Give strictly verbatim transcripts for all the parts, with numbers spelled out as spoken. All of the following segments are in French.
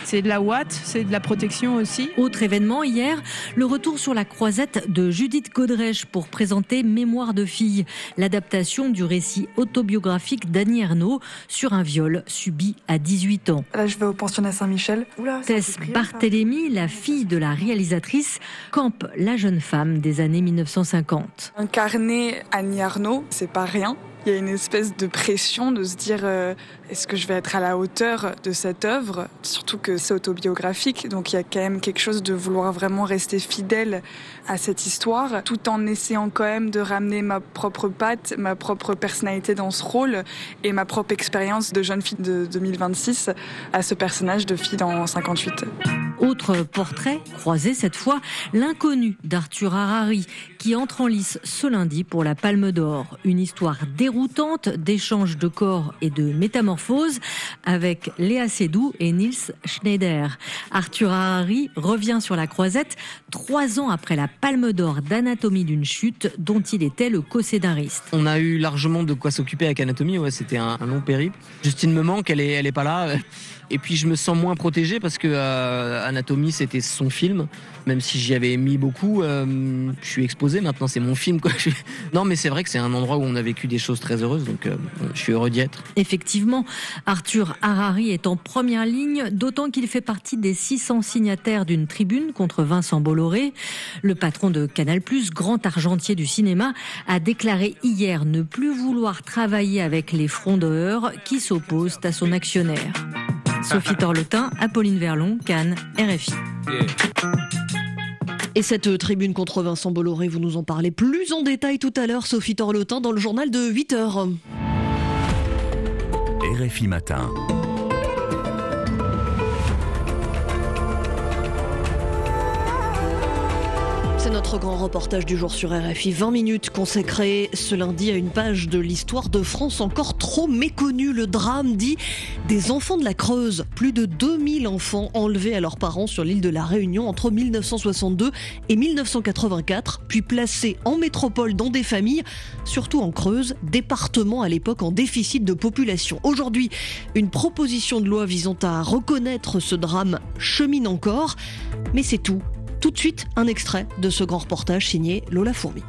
C'est de la ouate, c'est de la protection aussi. Autre événement hier, le retour sur la croisette de Judith Godrèche pour présenter Mémoire de fille, l'adaptation du récit autobiographique d'Annie Ernaux sur un viol subi à dix-huit ans. Là, je vais au pensionnat Saint-Michel. Oula, Tess Barthélémy, la fille de la réalisatrice, campe la jeune femme des années dix-neuf cent cinquante. Incarner Annie Ernaux, c'est pas rien. Il y a une espèce de pression de se dire euh, est-ce que je vais être à la hauteur de cette œuvre, surtout que c'est autobiographique, donc il y a quand même quelque chose de vouloir vraiment rester fidèle à cette histoire, tout en essayant quand même de ramener ma propre patte, ma propre personnalité dans ce rôle et ma propre expérience de jeune fille de deux mille vingt-six à ce personnage de fille dans cinquante-huit. Autre portrait, croisé cette fois, l'inconnu d'Arthur Harari, qui entre en lice ce lundi pour la Palme d'Or. Une histoire déroutante d'échanges de corps et de métamorphose avec Léa Seydoux et Niels Schneider. Arthur Harari revient sur la croisette trois ans après la Palme d'Or d'Anatomie d'une chute dont il était le co-scénariste. On a eu largement de quoi s'occuper avec Anatomie, ouais, c'était un, un long périple. Justine me manque, elle est, elle est pas là. Et puis je me sens moins protégé parce que euh, Anatomie c'était son film, même si j'y avais mis beaucoup, euh, je suis exposé maintenant, c'est mon film quoi. Non mais c'est vrai que c'est un endroit où on a vécu des choses très heureuses, donc euh, je suis heureux d'y être. Effectivement, Arthur Harari est en première ligne, d'autant qu'il fait partie des six cents signataires d'une tribune contre Vincent Bolloré. Le patron de Canal+, grand argentier du cinéma, a déclaré hier ne plus vouloir travailler avec les frondeurs qui s'opposent à son actionnaire. Sophie Torlotin, Apolline Verlon, Cannes, R F I. Et cette tribune contre Vincent Bolloré, vous nous en parlez plus en détail tout à l'heure, Sophie Torlotin, dans le journal de huit heures. R F I Matin. C'est notre grand reportage du jour sur R F I. vingt minutes consacrées ce lundi à une page de l'histoire de France encore trop méconnue. Le drame dit des enfants de la Creuse. Plus de deux mille enfants enlevés à leurs parents sur l'île de la Réunion entre mille neuf cent soixante-deux et mille neuf cent quatre-vingt-quatre, puis placés en métropole dans des familles, surtout en Creuse, département à l'époque en déficit de population. Aujourd'hui, une proposition de loi visant à reconnaître ce drame chemine encore, mais c'est tout. Tout de suite, un extrait de ce grand reportage signé Lola Fourmi.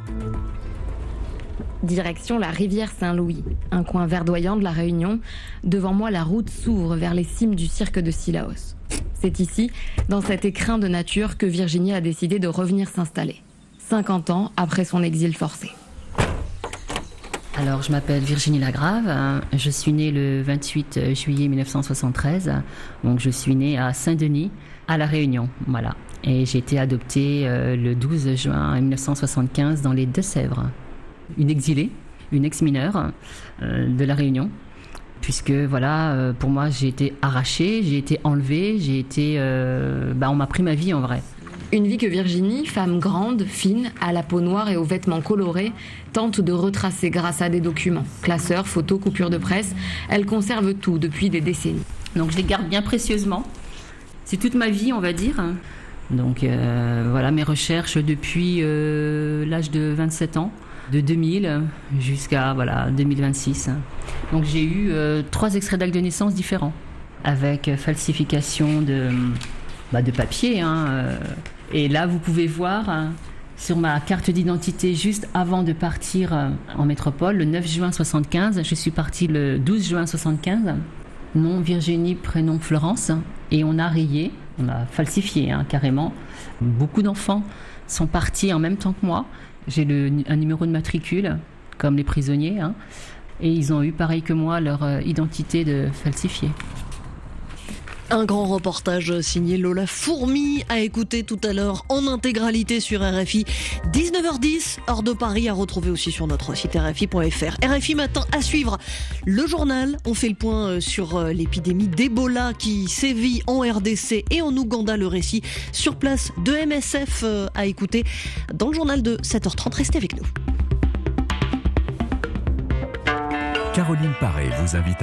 Direction la rivière Saint-Louis, un coin verdoyant de la Réunion. Devant moi, la route s'ouvre vers les cimes du cirque de Sillaos. C'est ici, dans cet écrin de nature, que Virginie a décidé de revenir s'installer. cinquante ans après son exil forcé. Alors, je m'appelle Virginie Lagrave. Je suis née le vingt-huit juillet mille neuf cent soixante-treize. Donc, je suis née à Saint-Denis, à La Réunion. Voilà. Et j'ai été adoptée euh, le douze juin mille neuf cent soixante-quinze dans les Deux-Sèvres. Une exilée, une ex-mineure euh, de La Réunion. Puisque, voilà, euh, pour moi, j'ai été arrachée, j'ai été enlevée, j'ai été... Euh, bah, on m'a pris ma vie, en vrai. Une vie que Virginie, femme grande, fine, à la peau noire et aux vêtements colorés, tente de retracer grâce à des documents. Classeurs, photos, coupures de presse, elle conserve tout depuis des décennies. Donc je les garde bien précieusement. C'est toute ma vie, on va dire. Donc euh, voilà mes recherches depuis euh, l'âge de vingt-sept ans, de deux mille jusqu'à voilà, deux mille vingt-six. Donc j'ai eu euh, trois extraits d'actes de naissance différents, avec falsification de, bah, de papier. Hein, euh. Et là, vous pouvez voir hein, sur ma carte d'identité, juste avant de partir euh, en métropole, le neuf juin soixante-quinze, je suis partie le douze juin soixante-quinze, nom Virginie, prénom Florence, et on a rayé. On a falsifié hein, carrément. Beaucoup d'enfants sont partis en même temps que moi. J'ai le, un numéro de matricule, comme les prisonniers. Hein, et ils ont eu, pareil que moi, leur euh, identité de falsifiée. Un grand reportage signé Lola Fourmi à écouter tout à l'heure en intégralité sur R F I. dix-neuf heures dix, heure de Paris, à retrouver aussi sur notre site R F I point F R. R F I Matin à suivre. Le journal, on fait le point sur l'épidémie d'Ebola qui sévit en R D C et en Ouganda. Le récit sur place de M S F à écouter dans le journal de sept heures trente. Restez avec nous. Caroline Paré vous invite à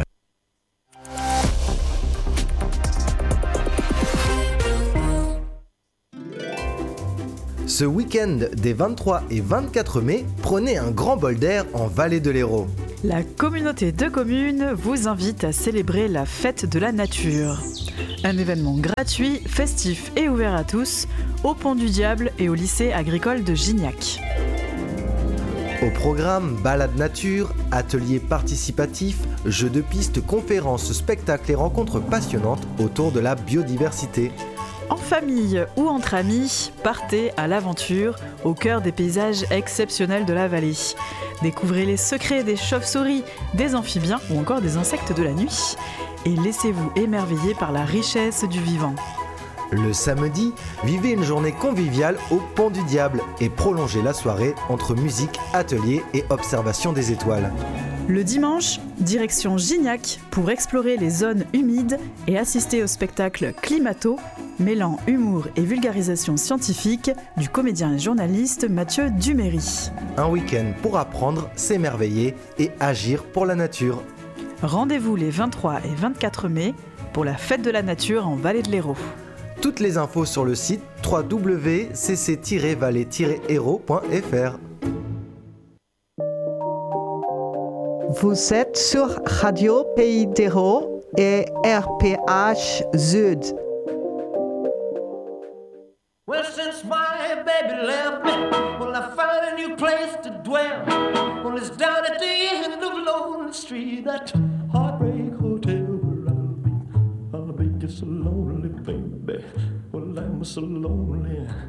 Ce week-end des vingt-trois et vingt-quatre mai, prenez un grand bol d'air en Vallée de l'Hérault. La communauté de communes vous invite à célébrer la fête de la nature. Un événement gratuit, festif et ouvert à tous, au Pont du Diable et au lycée agricole de Gignac. Au programme, balade nature, ateliers participatifs, jeux de piste, conférences, spectacles et rencontres passionnantes autour de la biodiversité. En famille ou entre amis, partez à l'aventure au cœur des paysages exceptionnels de la vallée. Découvrez les secrets des chauves-souris, des amphibiens ou encore des insectes de la nuit. Et laissez-vous émerveiller par la richesse du vivant. Le samedi, vivez une journée conviviale au Pont du Diable et prolongez la soirée entre musique, ateliers et observation des étoiles. Le dimanche, direction Gignac pour explorer les zones humides et assister au spectacle Climato, mêlant humour et vulgarisation scientifique du comédien et journaliste Mathieu Duméry. Un week-end pour apprendre, s'émerveiller et agir pour la nature. Rendez-vous les vingt-trois et vingt-quatre mai pour la fête de la nature en Vallée de l'Hérault. Toutes les infos sur le site w w w point c c tiret vallée tiret hérault point f r. Vous êtes sur Radio Pays d'Hérault et R P H Sud. Well, since my baby left me, well, I found a new place to dwell. Well, it's down at the end of Lonely Street, that heartbreak hotel where I'll be. I'll be just so lonely, baby. Well, I'm so lonely.